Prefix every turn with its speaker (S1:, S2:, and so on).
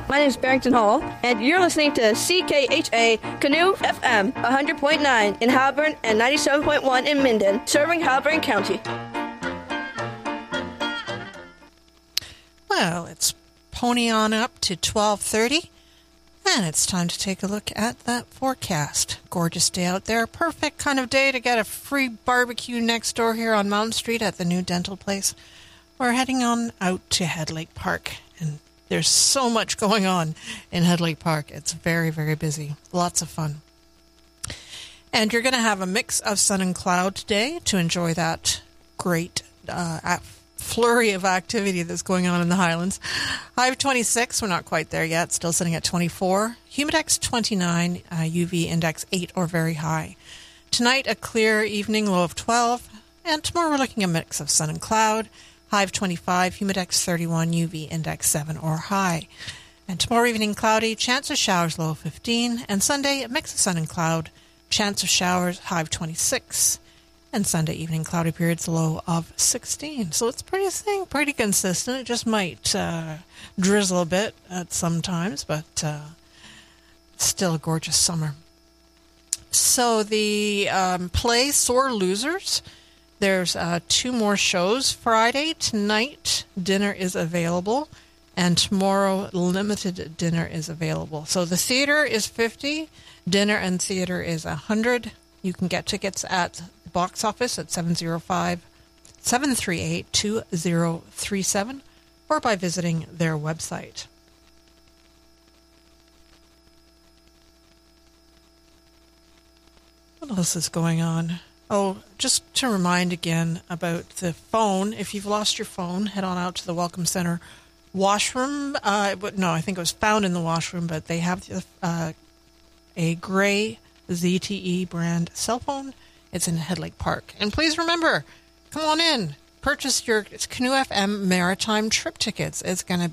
S1: My name is Barrington Hall, and you're listening to CKHA Canoe FM 100.9 in Halburn and 97.1 in Minden, serving Halburn County.
S2: Well, it's pony on up to 12:30, and it's time to take a look at that forecast. Gorgeous day out there. Perfect kind of day to get a free barbecue next door here on Mountain Street at the new dental place. We're heading on out to Head Lake Park, and there's so much going on in Head Lake Park. It's very, very busy. Lots of fun. And you're going to have a mix of sun and cloud today to enjoy that great flurry of activity that's going on in the Highlands. High of 26. We're not quite there yet. Still sitting at 24. Humidex 29. UV index 8 or very high. Tonight, a clear evening, low of 12. And tomorrow we're looking at a mix of sun and cloud. High of 25, humidex 31, UV index 7 or high. And tomorrow evening, cloudy, chance of showers, low of 15. And Sunday, a mix of sun and cloud, chance of showers, high of 26. And Sunday evening, cloudy periods, low of 16. So it's pretty consistent. It just might drizzle a bit at some times, but still a gorgeous summer. So the play Sore Losers. There's 2 more shows. Friday, tonight, dinner is available, and tomorrow, limited dinner is available. So the theater is $50, dinner and theater is $100. You can get tickets at the box office at 705-738-2037 or by visiting their website. What else is going on? Oh, just to remind again about the phone. If you've lost your phone, head on out to the Welcome Center washroom. No, I think it was found in the washroom, but they have a gray ZTE brand cell phone. It's in Head Lake Park. And please remember, come on in. Purchase your Canoe FM Maritime trip tickets. It's going to